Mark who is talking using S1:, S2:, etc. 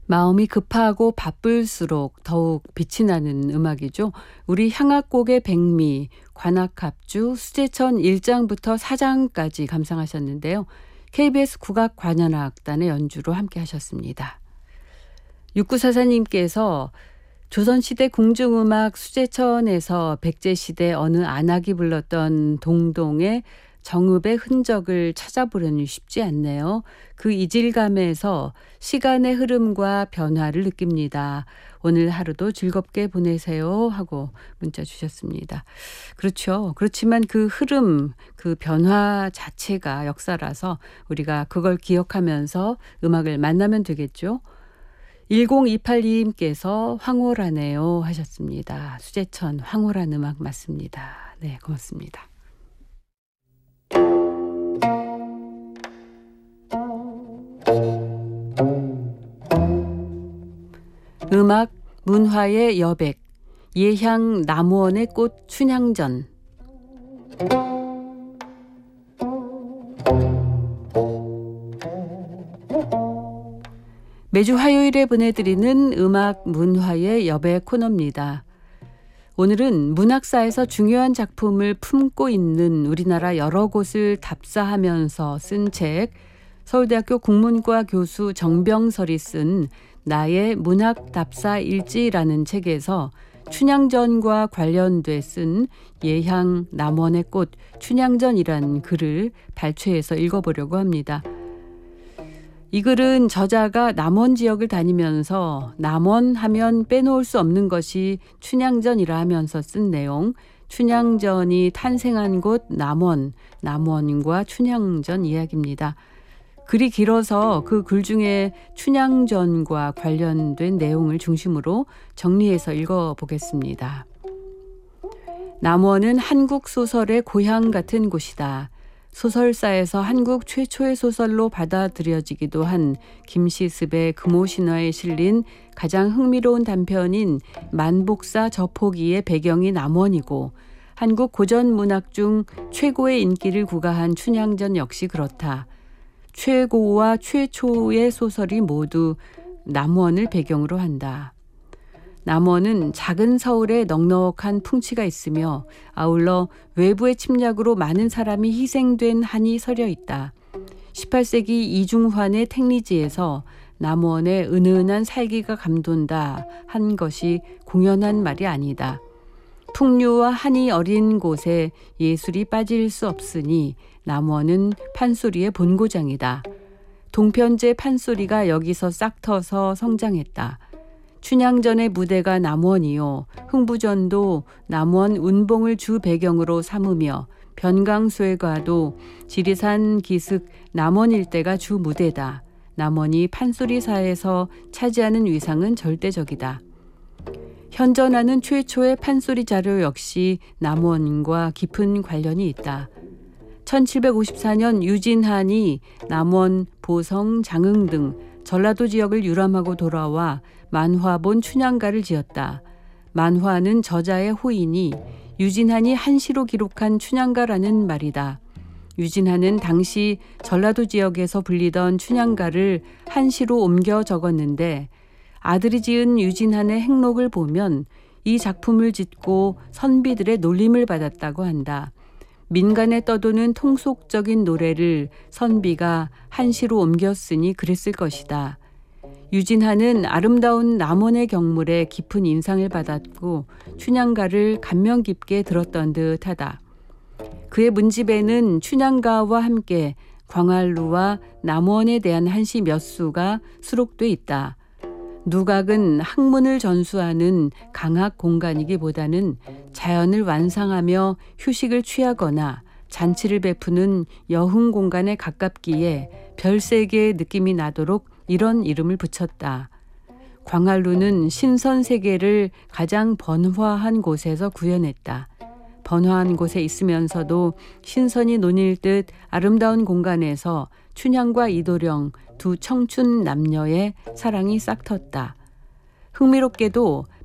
S1: 마음이 급하고 바쁠수록 더욱 빛이 나는 음악이죠. 우리 향악곡의 백미, 관악합주, 수제천 1장부터 4장까지 감상하셨는데요. KBS 국악관현악단의 연주로 함께 하셨습니다. 6944님께서 조선시대 궁중음악 수제천에서 백제시대 어느 안악이 불렀던 동동의 정읍의 흔적을 찾아보려니 쉽지 않네요. 그 이질감에서 시간의 흐름과 변화를 느낍니다. 오늘 하루도 즐겁게 보내세요 하고 문자 주셨습니다. 그렇죠. 그렇지만 그 흐름, 그 변화 자체가 역사라서 우리가 그걸 기억하면서 음악을 만나면 되겠죠. 10282님께서 황홀하네요 하셨습니다. 수제천 황홀한 음악 맞습니다. 네, 고맙습니다. 음악 문화의 여백, 예향 남원의 꽃 춘향전. 매주 화요일에 보내드리는 음악 문화의 여백 코너입니다. 오늘은 문학사에서 중요한 작품을 품고 있는 우리나라 여러 곳을 답사하면서 쓴 책, 서울대학교 국문과 교수 정병설이 쓴 나의 문학 답사 일지라는 책에서 춘향전과 관련돼 쓴 예향 남원의 꽃 춘향전이란 글을 발췌해서 읽어보려고 합니다. 이 글은 저자가 남원 지역을 다니면서 남원 하면 빼놓을 수 없는 것이 춘향전이라 하면서 쓴 내용, 춘향전이 탄생한 곳 남원, 남원과 춘향전 이야기입니다. 글이 길어서 그 글 중에 춘향전과 관련된 내용을 중심으로 정리해서 읽어보겠습니다. 남원은 한국 소설의 고향 같은 곳이다. 소설사에서 한국 최초의 소설로 받아들여지기도 한 김시습의 금오신화에 실린 가장 흥미로운 단편인 만복사 저포기의 배경이 남원이고, 한국 고전 문학 중 최고의 인기를 구가한 춘향전 역시 그렇다. 최고와 최초의 소설이 모두 남원을 배경으로 한다. 남원은 작은 서울에 넉넉한 풍치가 있으며 아울러 외부의 침략으로 많은 사람이 희생된 한이 서려 있다. 18세기 이중환의 택리지에서 남원의 은은한 살기가 감돈다 한 것이 공연한 말이 아니다. 풍류와 한이 어린 곳에 예술이 빠질 수 없으니 남원은 판소리의 본고장이다. 동편제 판소리가 여기서 싹터서 성장했다. 춘향전의 무대가 남원이요, 흥부전도 남원 운봉을 주 배경으로 삼으며 변강수회가도 지리산 기슭 남원 일대가 주 무대다. 남원이 판소리사에서 차지하는 위상은 절대적이다. 현존하는 최초의 판소리 자료 역시 남원과 깊은 관련이 있다. 1754년 유진한이 남원, 보성, 장흥 등 전라도 지역을 유람하고 돌아와 만화본 춘향가를 지었다. 만화는 저자의 호이니 유진한이 한시로 기록한 춘향가라는 말이다. 유진한은 당시 전라도 지역에서 불리던 춘향가를 한시로 옮겨 적었는데, 아들이 지은 유진한의 행록을 보면 이 작품을 짓고 선비들의 놀림을 받았다고 한다. 민간에 떠도는 통속적인 노래를 선비가 한시로 옮겼으니 그랬을 것이다. 유진한은 아름다운 남원의 경물에 깊은 인상을 받았고 춘향가를 감명 깊게 들었던 듯하다. 그의 문집에는 춘향가와 함께 광활루와 남원에 대한 한시 몇 수가 수록돼 있다. 누각은 학문을 전수하는 강학 공간이기보다는 자연을 완상하며 휴식을 취하거나 잔치를 베푸는 여흥 공간에 가깝기에 별세계의 느낌이 나도록 이런 이름을 붙였다. 광활루는 신선세계를 가장 번화한 곳에서 구현했다. 번화한 곳에 있으면서도 신선이 논일 듯 아름다운 공간에서 춘향과 이도령 두 청춘 남녀의 사랑이 싹텄다. 흥미롭게도